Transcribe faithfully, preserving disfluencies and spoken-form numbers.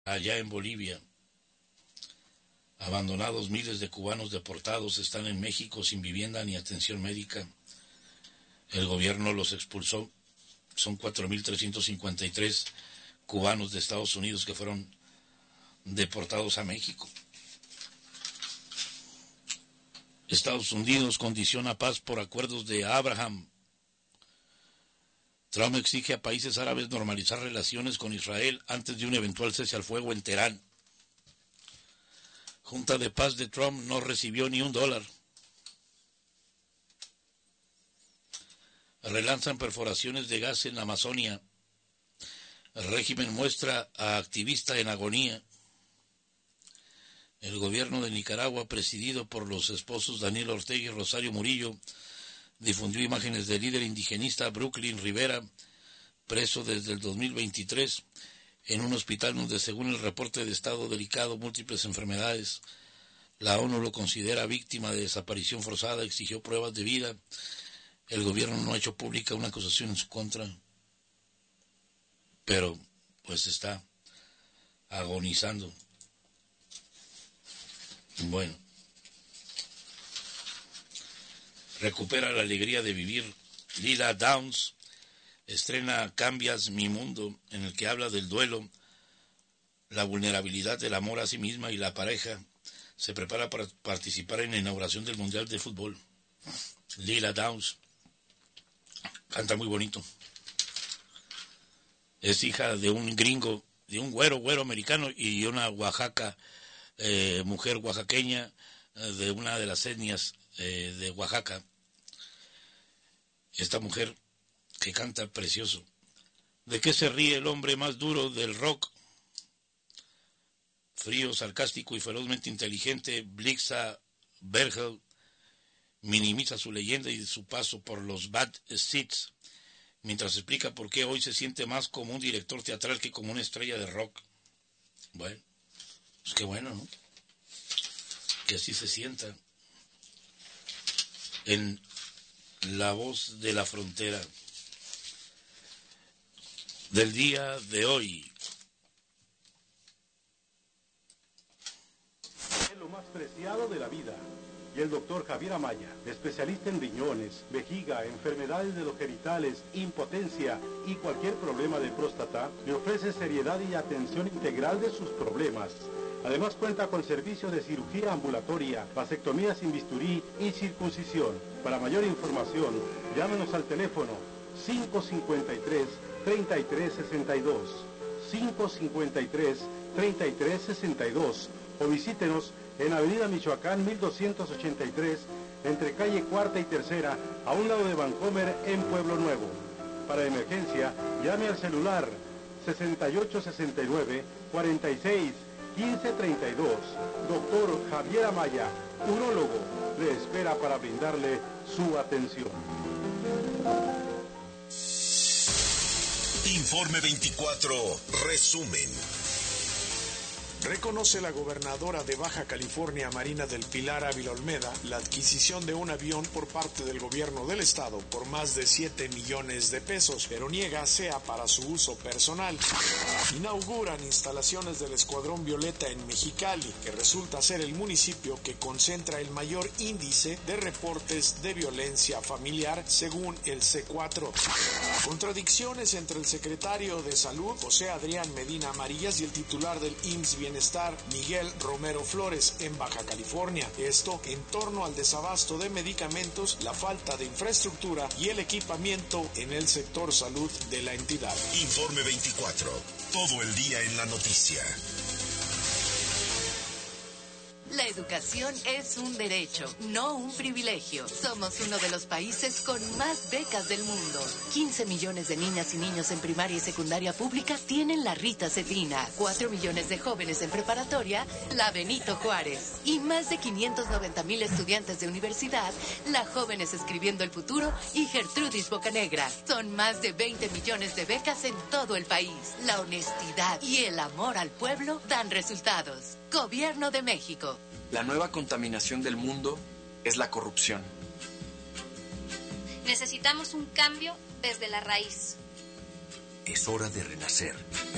allá en Bolivia. Abandonados, miles de cubanos deportados están en México sin vivienda ni atención médica. El gobierno los expulsó. Son cuatro mil trescientos cincuenta y tres cubanos de Estados Unidos que fueron deportados a México. Estados Unidos condiciona paz por acuerdos de Abraham. Trump exige a países árabes normalizar relaciones con Israel antes de un eventual cese al fuego en Teherán. Junta de Paz de Trump no recibió ni un dólar. Relanzan perforaciones de gas en la Amazonia. El régimen muestra a activista en agonía. El gobierno de Nicaragua, presidido por los esposos Daniel Ortega y Rosario Murillo, difundió imágenes del líder indigenista Brooklyn Rivera, preso desde el dos mil veintitrés, en un hospital donde, según el reporte de estado delicado, múltiples enfermedades. La ONU lo considera víctima de desaparición forzada, exigió pruebas de vida. El gobierno no ha hecho pública una acusación en su contra, pero pues está agonizando. Bueno, recupera la alegría de vivir. Lila Downs estrena Cambias mi mundo, en el que habla del duelo, la vulnerabilidad del amor a sí misma y la pareja. Se prepara para participar en la inauguración del Mundial de Fútbol. Lila Downs canta muy bonito. Es hija de un gringo, de un güero, güero americano y una Oaxaca, eh, mujer oaxaqueña, eh, de una de las etnias eh, de Oaxaca. Esta mujer que canta precioso. ¿De qué se ríe el hombre más duro del rock? Frío, sarcástico y ferozmente inteligente, Blixa Bergel minimiza su leyenda y su paso por los Bad Seeds, mientras explica por qué hoy se siente más como un director teatral que como una estrella de rock. Bueno, pues qué bueno, ¿no? Que así se sienta. En La Voz de la Frontera del día de hoy. Es lo más preciado de la vida. Y el doctor Javier Amaya, especialista en riñones, vejiga, enfermedades de los genitales, impotencia y cualquier problema de próstata, le ofrece seriedad y atención integral de sus problemas. Además cuenta con servicios de cirugía ambulatoria, vasectomía sin bisturí y circuncisión. Para mayor información, llámenos al teléfono cinco cinco tres, tres tres seis dos, cinco cinco tres, tres tres seis dos o visítenos en Avenida Michoacán mil doscientos ochenta y tres, entre calle Cuarta y Tercera, a un lado de Vancomer, en Pueblo Nuevo. Para emergencia, llame al celular sesenta y ocho sesenta y nueve, cuarenta y seis, quince treinta y dos. Doctor Javier Amaya, urólogo, le espera para brindarle su atención. Informe veinticuatro, resumen. Reconoce la gobernadora de Baja California, Marina del Pilar Ávila Olmeda, la adquisición de un avión por parte del gobierno del estado por más de siete millones de pesos, pero niega sea para su uso personal. Inauguran instalaciones del Escuadrón Violeta en Mexicali, que resulta ser el municipio que concentra el mayor índice de reportes de violencia familiar, según el C cuatro. Contradicciones entre el secretario de Salud, José Adrián Medina Amarillas, y el titular del I M S S Bienestar, Miguel Romero Flores, en Baja California. Esto en torno al desabasto de medicamentos, la falta de infraestructura y el equipamiento en el sector salud de la entidad. Informe veinticuatro, todo el día en la noticia. La educación es un derecho, no un privilegio. Somos uno de los países con más becas del mundo. quince millones de niñas y niños en primaria y secundaria pública tienen la Rita Cedina. cuatro millones de jóvenes en preparatoria, la Benito Juárez. Y más de quinientos noventa mil estudiantes de universidad, la Jóvenes Escribiendo el Futuro y Gertrudis Bocanegra. Son más de veinte millones de becas en todo el país. La honestidad y el amor al pueblo dan resultados. Gobierno de México. La nueva contaminación del mundo es la corrupción. Necesitamos un cambio desde la raíz. Es hora de renacer.